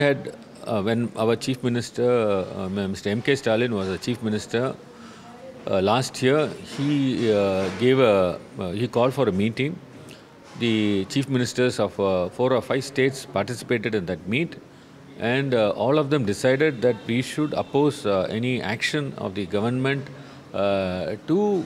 Had when our Chief Minister, Mr. M.K. Stalin, was the Chief Minister last year, he he called for a meeting. The Chief Ministers of 4 or 5 states participated in that meet, and all of them decided that we should oppose any action of the government to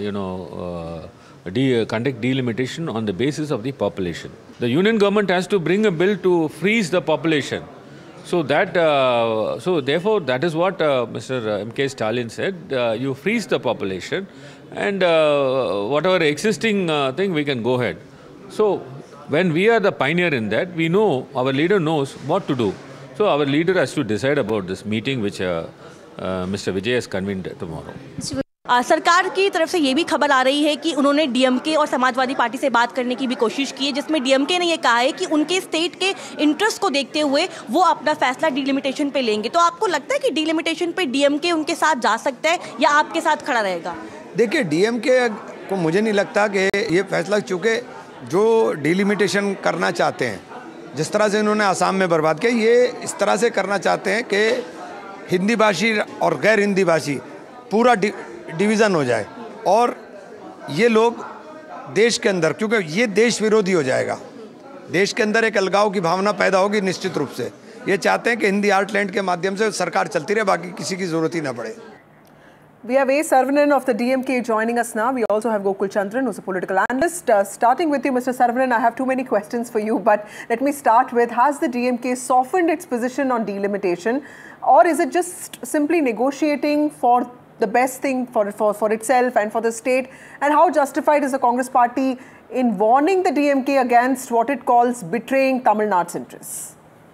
conduct delimitation on the basis of the population. The union government has to bring a bill to freeze the population. So therefore, that is what Mr. M.K. Stalin said. You freeze the population, and whatever existing thing, we can go ahead. So when we are the pioneer in that, we know, our leader knows what to do. So our leader has to decide about this meeting which Mr. Vijay has convened tomorrow. सरकार की तरफ से ये भी खबर आ रही है कि उन्होंने डीएमके और समाजवादी पार्टी से बात करने की भी कोशिश की है, जिसमें डीएमके ने ये कहा है कि उनके स्टेट के इंटरेस्ट को देखते हुए वो अपना फैसला डीलिमिटेशन पे लेंगे। तो आपको लगता है कि डीलिमिटेशन पे डीएमके उनके साथ जा सकता है या आपके साथ खड़ा रहेगा? देखिए, डीएमके को मुझे नहीं लगता कि ये फैसला, चूँकि जो डीलिमिटेशन करना चाहते हैं, जिस तरह से इन्होंने आसाम में बर्बाद किया, ये इस तरह से करना चाहते हैं कि हिंदी भाषी और गैर हिंदी भाषी पूरा डिवीज़न हो जाए, और ये लोग देश के अंदर, क्योंकि ये देश विरोधी हो जाएगा, देश के अंदर एक अलगाव की भावना पैदा होगी निश्चित रूप से। ये चाहते हैं कि हिंदी आर्टलैंड के माध्यम से सरकार चलती रहे, बाकी किसी की ज़रूरत ही ना पड़े। We have A. Saravanan of the DMK joining us now. We also have Gokul Chandran, who's a political analyst. Starting with you, Mr. Saravanan, I have too many questions for you, but let me start with, has the DMK softened its position on delimitation, or is it just simply negotiating for the best thing for itself and for the state? And how justified is the Congress party in warning the DMK against what it calls betraying Tamil Nadu's interests?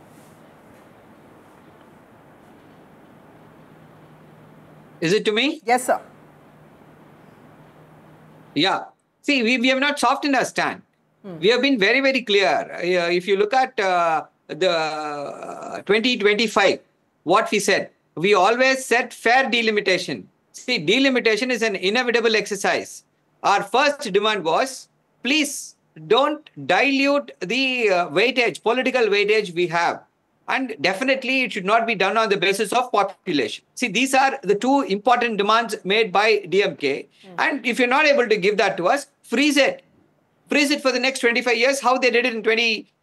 Is it to me? Yes, sir. Yeah. See, we have not softened our stand. We have been very, very clear. If you look at the 2025, what we said, we always said fair delimitation. See, delimitation is an inevitable exercise. Our first demand was, please don't dilute the weightage, political weightage we have. And definitely it should not be done on the basis of population. See, these are the two important demands made by DMK. And if you're not able to give that to us, freeze it. Freeze it for the next 25 years, how they did it in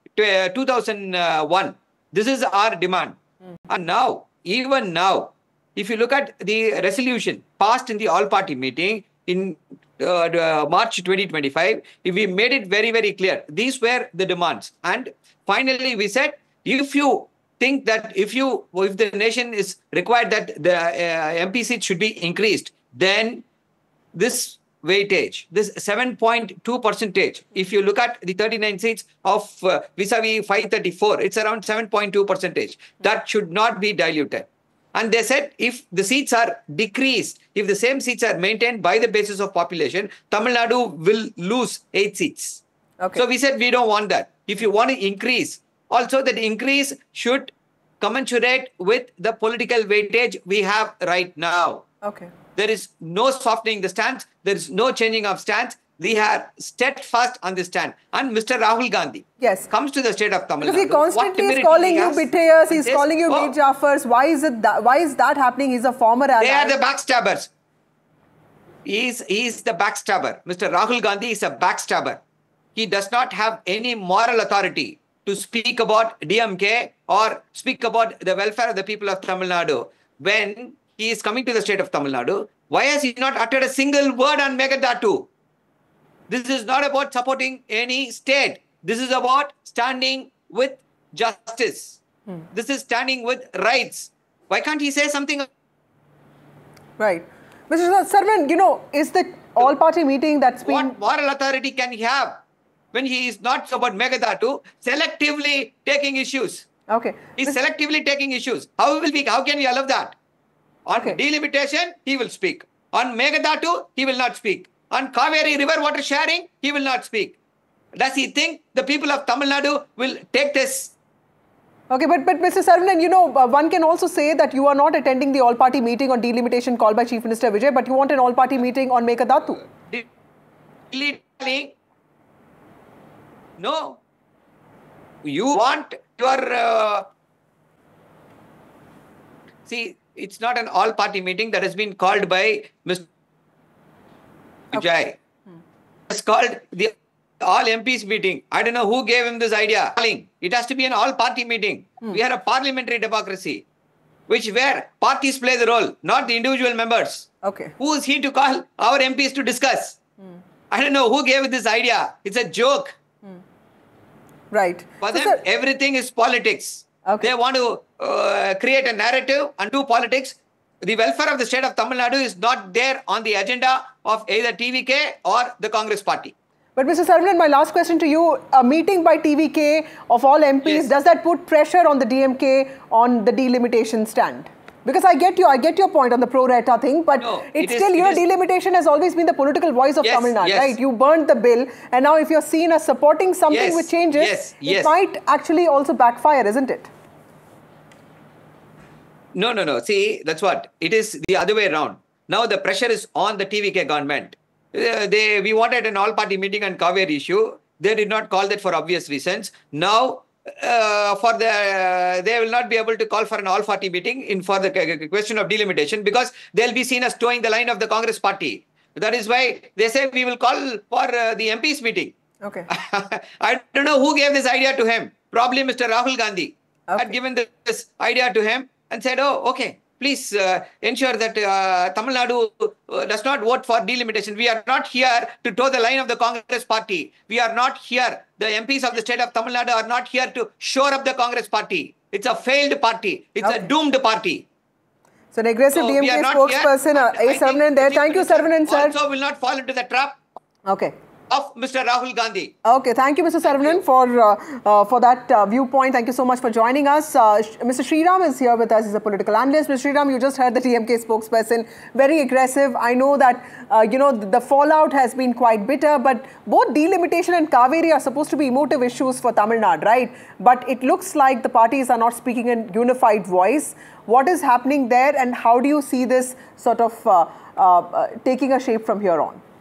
2001. This is our demand. And now, even now, if you look at the resolution passed in the all-party meeting in March 2025, we made it very, very clear. These were the demands. And finally, we said, if you think that if the nation is required that the MP seats should be increased, then this weightage, this 7.2%, if you look at the 39 seats of vis-a-vis 534, it's around 7.2%. That should not be diluted. And they said if the seats are decreased, if the same seats are maintained by the basis of population, Tamil Nadu will lose 8 seats. Okay. So we said we don't want that. If you want to increase, also that increase should commensurate with the political weightage we have right now. Okay. There is no softening the stance. There is no changing of stance. We are steadfast on this stand. And Mr. Rahul Gandhi comes to the state of Tamil Nadu. Because he constantly is calling you betrayers, he's calling you Mir Jafars. Why is that happening? He's a former ally. They are the backstabbers. He is the backstabber. Mr. Rahul Gandhi is a backstabber. He does not have any moral authority to speak about DMK or speak about the welfare of the people of Tamil Nadu. When he is coming to the state of Tamil Nadu, why has he not uttered a single word on Meghadattu? This is not about supporting any state. This is about standing with justice. This is standing with rights. Why can't he say something? Right. Mr. Saravanan, is the all-party meeting that's been... What moral authority can he have when he is not about Meghadattu selectively taking issues? Okay. He's selectively taking issues. How can we allow that? On delimitation, he will speak. On Meghadattu, he will not speak. On Kaveri river water sharing, he will not speak. Does he think the people of Tamil Nadu will take this? Okay, but Mr. Saravanan, one can also say that you are not attending the all-party meeting on delimitation called by Chief Minister Vijay, but you want an all-party meeting on Meghadattu. No. You want your See, it's not an all-party meeting that has been called by Mr. Vijay. It's called the all MPs meeting. I don't know who gave him this idea. It has to be an all-party meeting. We are a parliamentary democracy, where parties play the role, not the individual members. Okay. Who is he to call our MPs to discuss? I don't know who gave this idea. It's a joke. Right. For So, them, sir, everything is politics. Okay. They want to create a narrative and do politics. The welfare of the state of Tamil Nadu is not there on the agenda of either TVK or the Congress party. but Mr. Saravanan, my last question to you, a meeting by TVK of all MPs, Yes. does that put pressure on the DMK on the delimitation stand? Because I get your point on the pro rata thing, but No, it's it still, is- delimitation has always been the political voice of Yes, Tamil Nadu, yes. right? You burnt the bill, and now if you're seen as supporting something Yes, which changes, yes, it yes. might actually also backfire, isn't it? No. See, that's what. It is the other way around. Now the pressure is on the TVK government. We wanted an all-party meeting on Kaveri issue. They did not call that for obvious reasons. Now, they will not be able to call for an all-party meeting for the question of delimitation because they'll be seen as towing the line of the Congress party. That is why they say we will call for the MPs meeting. Okay. I don't know who gave this idea to him. Probably Mr. Rahul Gandhi Okay. had given this idea to him and said, oh, okay, please ensure that Tamil Nadu does not vote for delimitation. We are not here to toe the line of the Congress party. We are not here. The MPs of the state of Tamil Nadu are not here to shore up the Congress party. It's a failed party. It's a doomed party. So, an aggressive So we DMK are not spokesperson, here. A. I think Saravanan there. the Thank you, Chief Minister Saravanan, sir. Also will not fall into the trap Okay. of Mr. Rahul Gandhi. Okay, thank you, Mr. Saravanan, for that viewpoint. Thank you so much for joining us. Mr. Sriram is here with us. He's a political analyst. Mr. Sriram, you just heard the TMK spokesperson, very aggressive. I know that, the fallout has been quite bitter, but both delimitation and Kaveri are supposed to be emotive issues for Tamil Nadu, right? But it looks like the parties are not speaking in unified voice. What is happening there, and how do you see this sort of taking a shape from here on?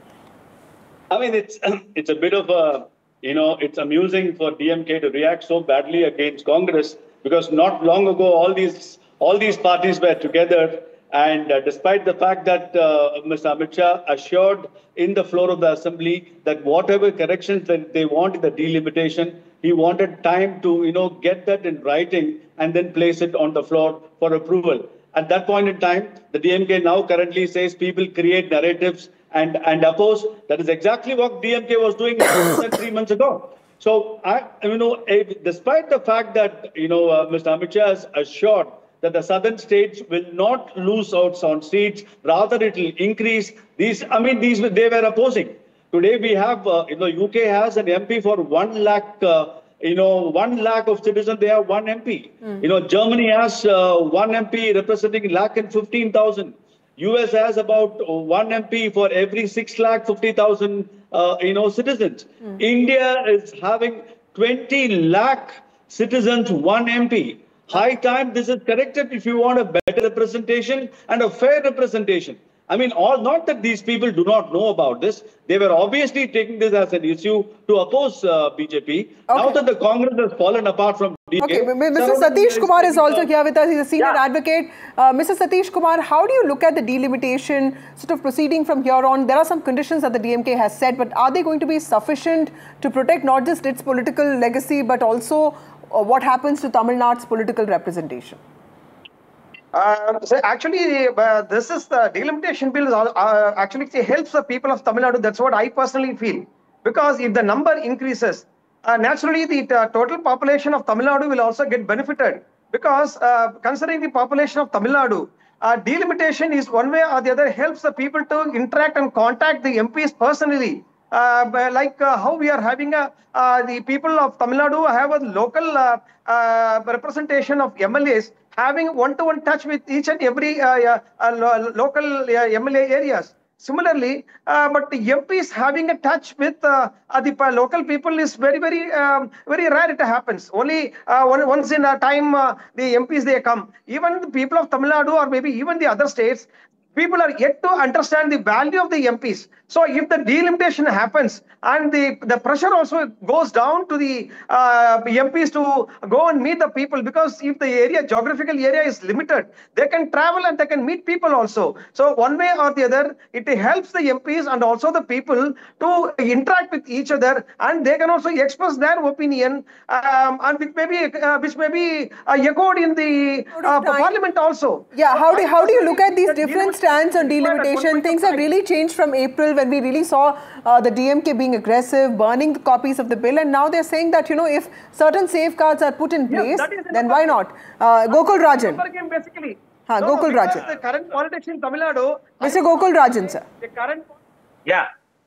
I mean, it's a bit of a, it's amusing for DMK to react so badly against Congress because not long ago all these parties were together, and despite the fact that Mr. Amit Shah assured in the floor of the assembly that whatever corrections that they want in the delimitation, he wanted time to get that in writing and then place it on the floor for approval. At that point in time, the DMK now currently says people create narratives and oppose. That is exactly what DMK was doing 3 months ago. So, despite the fact that, Mr. Amit Shah has assured that the southern states will not lose out on seats, rather it will increase. They were opposing. Today we have, UK has an MP for 1 lakh, 1 lakh of citizens, they have 1 MP. Germany has 1 MP representing 1,15,000. US has about 1 MP for every 6,50,000, citizens. India is having 20 lakh citizens, 1 MP. High time this is corrected if you want a better representation and a fair representation. I mean, not that these people do not know about this. They were obviously taking this as an issue to oppose BJP. Okay. Now that the Congress has fallen apart from DMK. Okay, Mr. Satish Kumar is also here with us. He's a senior advocate. Mr. Satish Kumar, how do you look at the delimitation sort of proceeding from here on? There are some conditions that the DMK has set, but are they going to be sufficient to protect not just its political legacy, but also what happens to Tamil Nadu's political representation? So actually, this is the delimitation bill actually helps the people of Tamil Nadu. That's what I personally feel. Because if the number increases, naturally the total population of Tamil Nadu will also get benefited. Because considering the population of Tamil Nadu, delimitation is one way or the other helps the people to interact and contact the MPs personally. How we are having the people of Tamil Nadu have a local representation of MLAs having one-to-one touch with each and every local MLA areas. Similarly, but the MPs having a touch with the local people is very, very, very rare. It happens only once in a time. The MPs they come. Even the people of Tamil Nadu or maybe even the other states, people are yet to understand the value of the MPs. So if the delimitation happens and the pressure also goes down to the MPs to go and meet the people, because if the geographical area is limited, they can travel and they can meet people also. So one way or the other, it helps the MPs and also the people to interact with each other, and they can also express their opinion, and which may be echoed in the parliament also. Yeah, how do you look at these different stands on delimitation? Things have really changed from April, when we really saw the DMK being aggressive, burning the copies of the bill, and now they're saying that, if certain safeguards are put in place, then why not? Gokul Rajan. Basically. Gokul Rajan. The current politics in Tamil Nadu. Mr. Gokul Rajan, sir. The current. Yeah.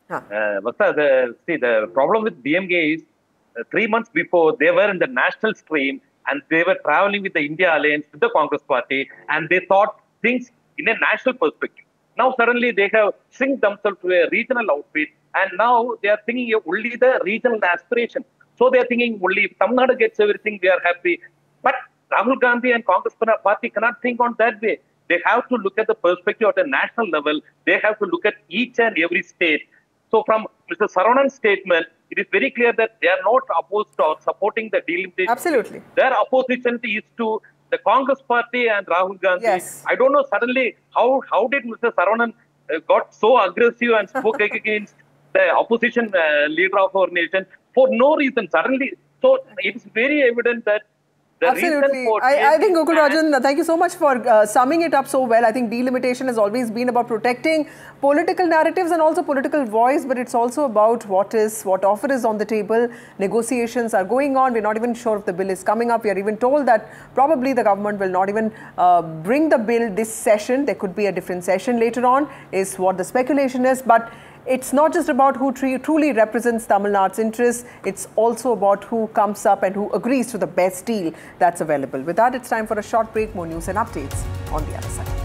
The problem with DMK is 3 months before they were in the national stream and they were traveling with the India Alliance, with the Congress Party, and they thought things in a national perspective. Now suddenly they have synced themselves to a regional outfit, and now they are thinking only the regional aspiration. So they are thinking only if Tamil Nadu gets everything, we are happy. But Rahul Gandhi and Congress Party cannot think on that way. They have to look at the perspective at a national level. They have to look at each and every state. So from Mr. Saravanan statement, it is very clear that they are not opposed or supporting the delimitation. Absolutely. Their opposition is to the Congress Party and Rahul Gandhi. Yes. I don't know suddenly how did Mr. Saravanan got so aggressive and spoke against the opposition leader of our nation for no reason suddenly. So it is very evident that absolutely. I think Gokul Rajan, thank you so much for summing it up so well. I think delimitation has always been about protecting political narratives and also political voice, but it's also about what offer is on the table. Negotiations are going on. We're not even sure if the bill is coming up. We are even told that probably the government will not even bring the bill this session. There could be a different session later on, is what the speculation is. But it's not just about who truly represents Tamil Nadu's interests. It's also about who comes up and who agrees to the best deal that's available. With that, it's time for a short break. More news and updates on the other side.